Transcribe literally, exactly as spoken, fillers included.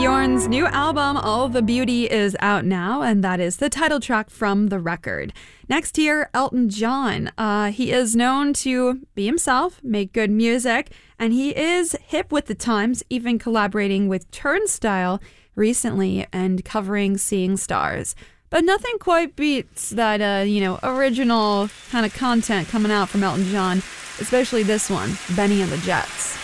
Bjorn's new album, All the Beauty, is out now, and that is the title track from the record. Next here, Elton John. Uh, he is known to be himself, make good music, and he is hip with the times, even collaborating with Turnstile recently and covering Seeing Stars. But nothing quite beats that, uh, you know, original kind of content coming out from Elton John, especially this one, Benny and the Jets.